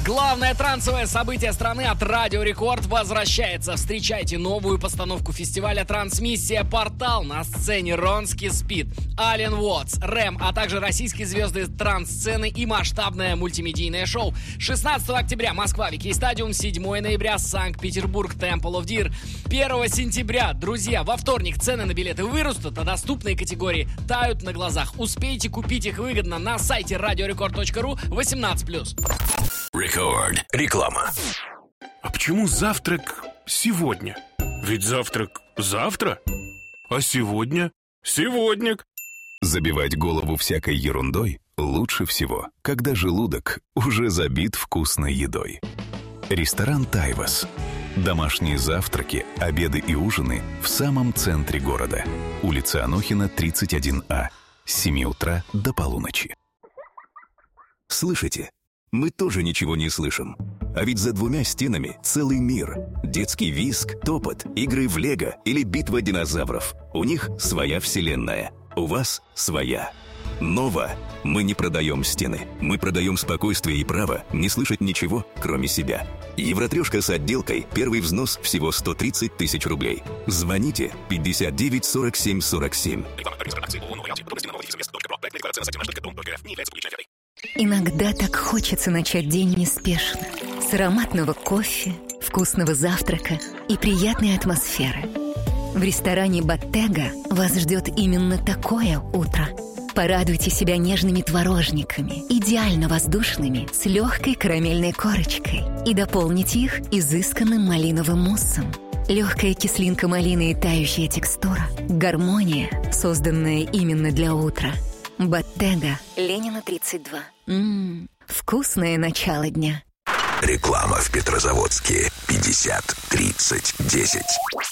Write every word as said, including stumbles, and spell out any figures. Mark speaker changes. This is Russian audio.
Speaker 1: Главное трансовое событие страны от Радио Рекорд возвращается. Встречайте новую постановку фестиваля «Трансмиссия Портал». На сцене Ронски Спид, Ален Уотс, Рэм, а также российские звезды транс-сцены и масштабное мультимедийное шоу. шестнадцатого октября Москва, Вики Стадиум, седьмого ноября Санкт-Петербург, Temple of Deer. первого сентября, друзья, во вторник цены на билеты вырастут, а доступные категории тают на глазах. Успейте купить их выгодно на сайте радиорекорд точка ру восемнадцать плюс.
Speaker 2: Рекорд. Реклама.
Speaker 3: А почему завтрак сегодня? Ведь завтрак завтра. А сегодня? Сегодня.
Speaker 2: Забивать голову всякой ерундой лучше всего, когда желудок уже забит вкусной едой. Ресторан «Тайвас». Домашние завтраки, обеды и ужины в самом центре города. Улица Анохина, тридцать один А. С семи утра до полуночи.
Speaker 4: Слышите? Мы тоже ничего не слышим. А ведь за двумя стенами целый мир. Детский визг, топот, игры в лего или битва динозавров. У них своя вселенная. У вас своя. Нова. Мы не продаем стены. Мы продаем спокойствие и право не слышать ничего, кроме себя. Евротрешка с отделкой. Первый взнос всего сто тридцать тысяч рублей. Звоните пятьдесят девять сорок семь сорок семь.
Speaker 5: Иногда так хочется начать день неспешно. С ароматного кофе, вкусного завтрака и приятной атмосферы. В ресторане «Боттега» вас ждет именно такое утро. Порадуйте себя нежными творожниками, идеально воздушными, с легкой карамельной корочкой. И дополните их изысканным малиновым муссом. Легкая кислинка малины и тающая текстура. Гармония, созданная именно для утра. «Боттега», Ленина, тридцать два. Ммм, вкусное начало дня.
Speaker 2: Реклама в Петрозаводске. пятьдесят тридцать десять.